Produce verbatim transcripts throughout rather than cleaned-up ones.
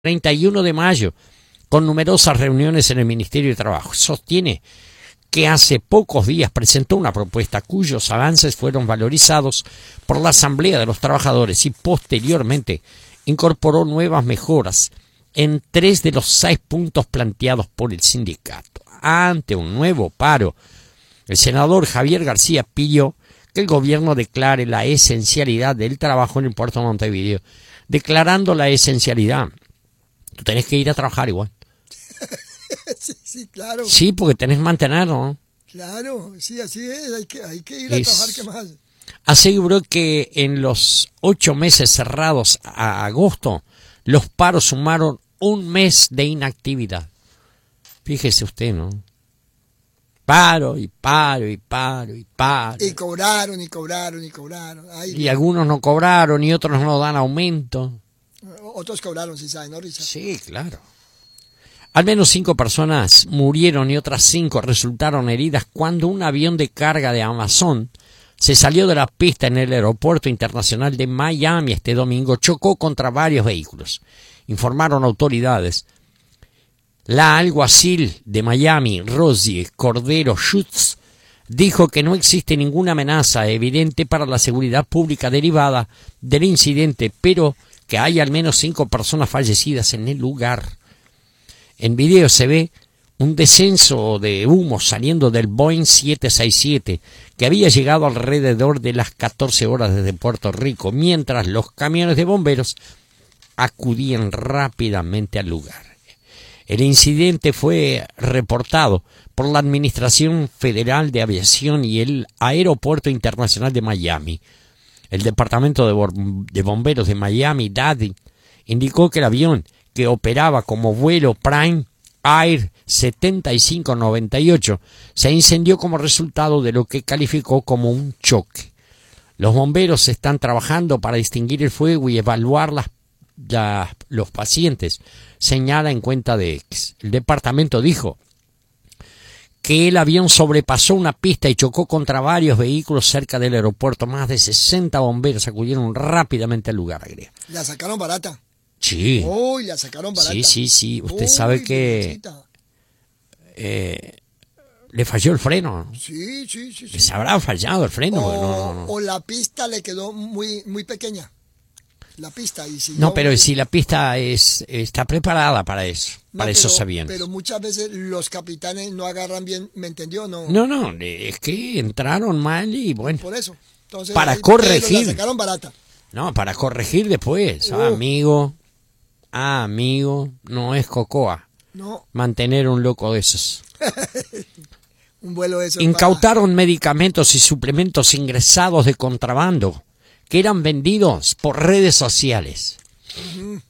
treinta y uno de mayo, con numerosas reuniones en el Ministerio de Trabajo. Sostiene que hace pocos días presentó una propuesta cuyos avances fueron valorizados por la Asamblea de los Trabajadores y posteriormente incorporó nuevas mejoras en tres de los seis puntos planteados por el sindicato. Ante un nuevo paro, el senador Javier García pidió que el gobierno declare la esencialidad del trabajo en el puerto de Montevideo. Declarando la esencialidad, tú tenés que ir a trabajar igual. Sí, sí, claro. Sí, porque tenés que mantenerlo, ¿no? Claro, sí, así es, hay que, hay que ir a Es... trabajar, ¿qué más? Aseguró que en los ocho meses cerrados a agosto, los paros sumaron un mes de inactividad. Fíjese usted, ¿no? Paro y paro y paro y paro. Y cobraron y cobraron y cobraron. Ay, y algunos no cobraron y otros no dan aumento. Otros cobraron, si saben, ¿no, Richard? Sí, claro. Al menos cinco personas murieron y otras cinco resultaron heridas cuando un avión de carga de Amazon se salió de la pista en el aeropuerto internacional de Miami este domingo, chocó contra varios vehículos, informaron autoridades. La alguacil de Miami, Rosie Cordero Schutz, dijo que no existe ninguna amenaza evidente para la seguridad pública derivada del incidente, pero que hay al menos cinco personas fallecidas en el lugar. En video se ve un descenso de humo saliendo del Boeing siete sesenta y siete, que había llegado alrededor de las catorce horas desde Puerto Rico, mientras los camiones de bomberos acudían rápidamente al lugar. El incidente fue reportado por la Administración Federal de Aviación y el Aeropuerto Internacional de Miami. El Departamento de Bomberos de Miami-Dade indicó que el avión, que operaba como vuelo Prime Air setenta y cinco noventa y ocho, se incendió como resultado de lo que calificó como un choque. Los bomberos están trabajando para distinguir el fuego y evaluar las, las, los pacientes, señala en cuenta de X. El departamento dijo que el avión sobrepasó una pista y chocó contra varios vehículos cerca del aeropuerto. Más de sesenta bomberos acudieron rápidamente al lugar. Agrega. La sacaron barata. Sí. Uy, la sacaron barata. Sí, sí, sí. Usted Uy, sabe que eh, le falló el freno. Sí, sí, sí. sí. Les habrá fallado el freno. O, no, no, no. o la pista le quedó muy, muy pequeña. La pista. Y si no, yo, pero si la pista es está preparada para eso, no, para pero, esos aviones. Pero muchas veces los capitanes no agarran bien, ¿me entendió? No, no, no, es que entraron mal y bueno. Por eso. Entonces, para ahí, corregir. La sacaron barata. No, para corregir después. Uh. Ah, amigo, ah, amigo, no es cocoa. No. Mantener un loco de esos. Un vuelo de esos. Incautaron para... medicamentos y suplementos ingresados de contrabando que eran vendidos por redes sociales. Uh-huh.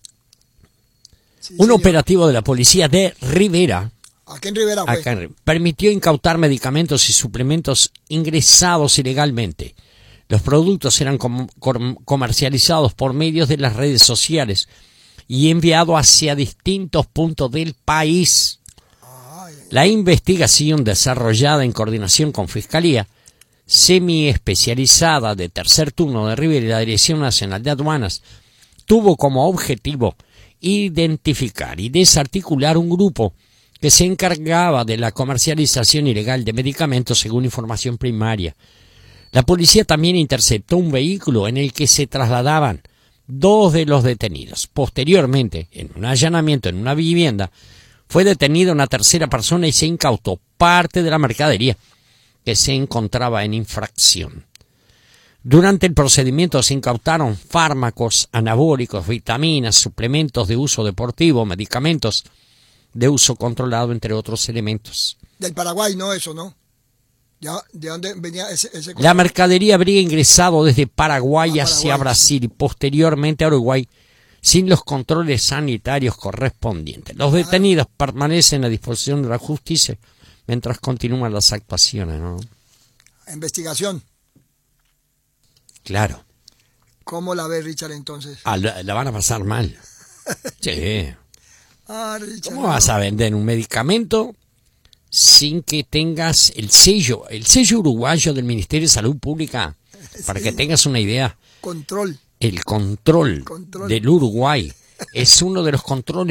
Sí, un señor. operativo de la policía de Rivera, Aquí en Rivera fue. acá en, permitió incautar medicamentos y suplementos ingresados ilegalmente. Los productos eran com- com- comercializados por medios de las redes sociales y enviados hacia distintos puntos del país. Ay, La investigación, desarrollada en coordinación con Fiscalía semi-especializada de tercer turno de Rivera y la Dirección Nacional de Aduanas, tuvo como objetivo identificar y desarticular un grupo que se encargaba de la comercialización ilegal de medicamentos según información primaria. La policía también interceptó un vehículo en el que se trasladaban dos de los detenidos. Posteriormente, en un allanamiento en una vivienda, fue detenida una tercera persona y se incautó parte de la mercadería que se encontraba en infracción. Durante el procedimiento se incautaron fármacos anabólicos, vitaminas, suplementos de uso deportivo, medicamentos de uso controlado, entre otros elementos. Del Paraguay, no eso, ¿no? ¿Ya? ¿De dónde venía ese, ese La mercadería habría ingresado desde Paraguay ah, hacia Paraguay. Brasil y posteriormente a Uruguay sin los controles sanitarios correspondientes. Los detenidos ah. permanecen a disposición de la justicia mientras continúan las actuaciones, ¿no? Investigación. Claro. ¿Cómo la ve Richard entonces? Ah, la, la van a pasar mal. Sí. Ah, Richard, ¿Cómo no. vas a vender un medicamento sin que tengas el sello, el sello uruguayo del Ministerio de Salud Pública? Para Sí. que tengas una idea. Control. El control, Control. del Uruguay es uno de los controles